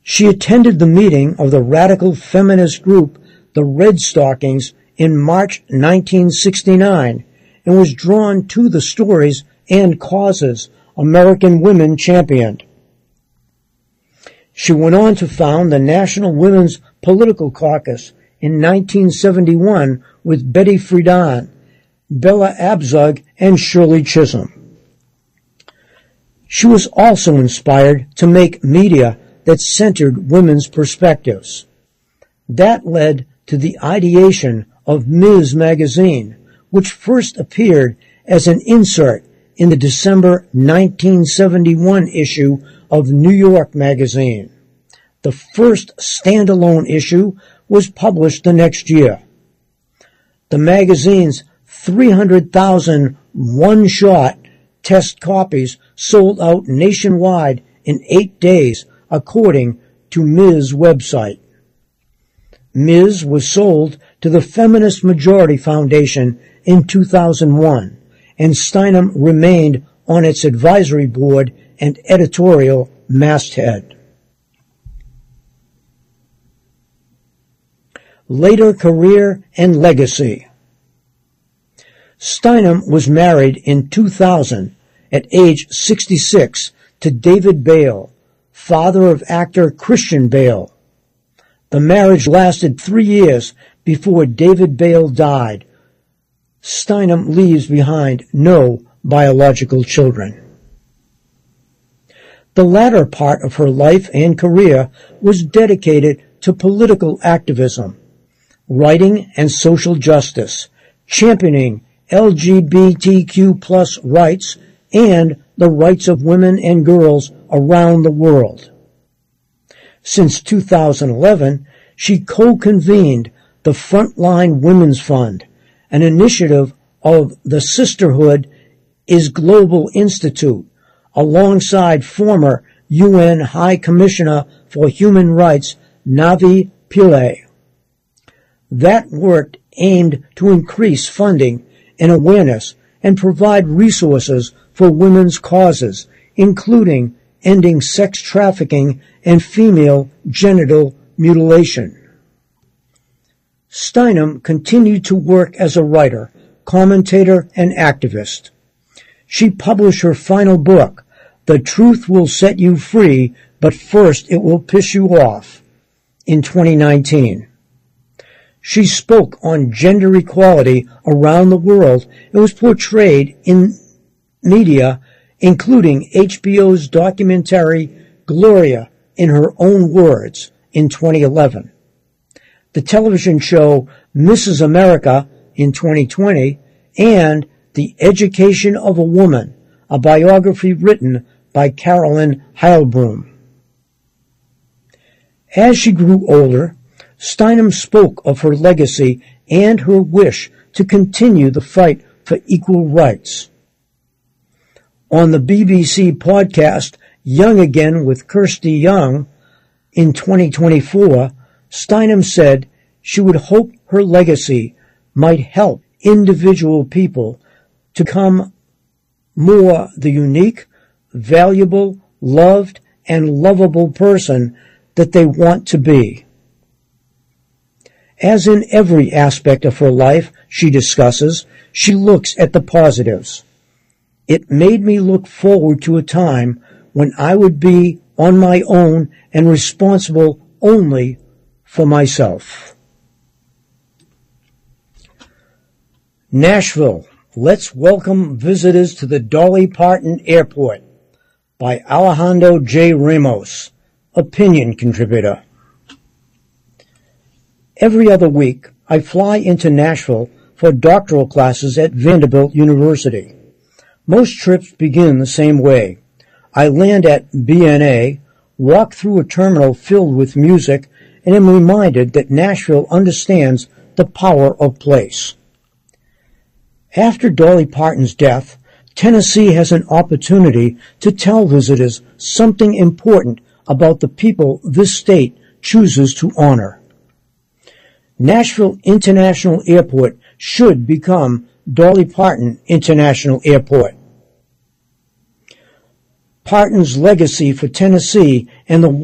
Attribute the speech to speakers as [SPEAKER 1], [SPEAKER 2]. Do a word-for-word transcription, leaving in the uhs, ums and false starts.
[SPEAKER 1] She attended the meeting of the radical feminist group, the Red Stockings, in March nineteen sixty-nine, and was drawn to the stories and causes American women championed. She went on to found the National Women's Political Caucus in nineteen seventy-one with Betty Friedan, Bella Abzug, and Shirley Chisholm. She was also inspired to make media that centered women's perspectives. That led to the ideation of Miz Magazine, which first appeared as an insert in the December nineteen seventy-one issue of New York Magazine. The first standalone issue was published the next year. The magazine's three hundred thousand one-shot test copies sold out nationwide in eight days, according to Miz website. Miz was sold to the Feminist Majority Foundation in two thousand one, and Steinem remained on its advisory board and editorial masthead. Later career and legacy. Steinem was married in two thousand at age sixty-six to David Bale, father of actor Christian Bale. The marriage lasted three years before David Bale died. Steinem leaves behind no biological children. The latter part of her life and career was dedicated to political activism, writing and social justice, championing L G B T Q plus rights and the rights of women and girls around the world. Since two thousand eleven, she co-convened the Frontline Women's Fund, an initiative of the Sisterhood is Global Institute, alongside former U N High Commissioner for Human Rights Navi Pillay. That work aimed to increase funding and awareness and provide resources for women's causes, including ending sex trafficking and female genital mutilation. Steinem continued to work as a writer, commentator, and activist. She published her final book, The Truth Will Set You Free, but First It Will Piss You Off, in twenty nineteen. She spoke on gender equality around the world and was portrayed in media, including H B O's documentary Gloria in Her Own Words in twenty eleven, the television show Missus America in twenty twenty, and The Education of a Woman, a biography written by Carolyn Heilbrunn. As she grew older, Steinem spoke of her legacy and her wish to continue the fight for equal rights. On the B B C podcast Young Again with Kirsty Young in twenty twenty-four, Steinem said she would hope her legacy might help individual people to become more the unique, valuable, loved, and lovable person that they want to be. As in every aspect of her life she discusses, she looks at the positives. It made me look forward to a time when I would be on my own and responsible only for myself. Nashville, let's welcome visitors to the Dolly Parton Airport, by Alejandro J. Ramos, opinion contributor. Every other week, I fly into Nashville for doctoral classes at Vanderbilt University. Most trips begin the same way. I land at B N A, walk through a terminal filled with music, and am reminded that Nashville understands the power of place. After Dolly Parton's death, Tennessee has an opportunity to tell visitors something important about the people this state chooses to honor. Nashville International Airport should become Dolly Parton International Airport. Parton's legacy for Tennessee and the